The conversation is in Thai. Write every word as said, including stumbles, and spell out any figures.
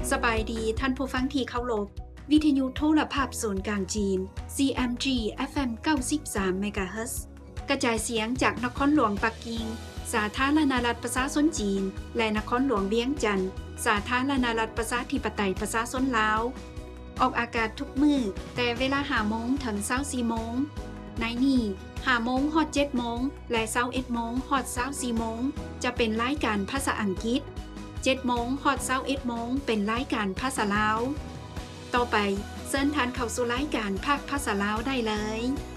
สบายดีท่านผู้ฟังที่เคารพวิทยุโทรภาพศูนย์กลางจีน ซี เอ็ม จี เอฟ เอ็ม เก้าสิบสาม เมกะเฮิรตซ์กระจายเสียงจากนครหลวงปักกิ่งสาธารณรัฐประชาชนจีนและนครหลวงเวียงจันทน์สาธารณรัฐประชาธิปไตยประชาชนลาวออกอากาศทุกมื้อแต่เวลา ห้าโมง ถึง ยี่สิบสี่โมงในนี้ ห้าโมงฮอด เจ็ดโมงและ ยี่สิบเอ็ดโมงฮอด ยี่สิบสี่โมงจะเป็นรายการภาษาอังกฤษเจ็ดโมงฮอด ยี่สิบเอ็ดโมงเป็นรายการภาษาลาวต่อไปเชิญท่านเข้าสู่รายการภาคภาษาลาวได้เลย